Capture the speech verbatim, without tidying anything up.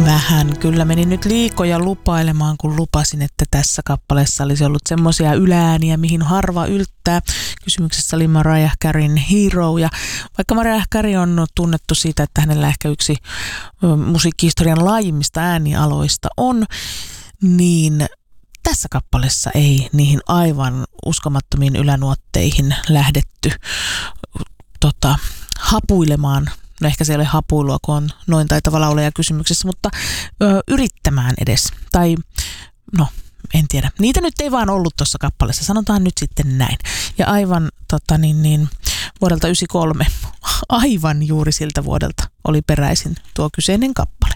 Vähän kyllä meni nyt liikoja lupailemaan, kun lupasin, että tässä kappaleessa olisi ollut semmoisia ylääniä, mihin harva yltää. Kysymyksessä oli Mariah Careyn Hero, ja vaikka Mariah Carey on tunnettu siitä, että hänellä ehkä yksi musiikkihistorian laajimmista äänialoista on, niin tässä kappaleessa ei niihin aivan uskomattomiin ylänuotteihin lähdetty tota, hapuilemaan. No ehkä se ei ole hapuilua, kun on noin taitava laulaja kysymyksessä, mutta ö, yrittämään edes. Tai no, en tiedä. Niitä nyt ei vaan ollut tuossa kappaleessa. Sanotaan nyt sitten näin. Ja aivan tota, niin, niin, vuodelta yhdeksänkymmentäkolme, aivan juuri siltä vuodelta oli peräisin tuo kyseinen kappale.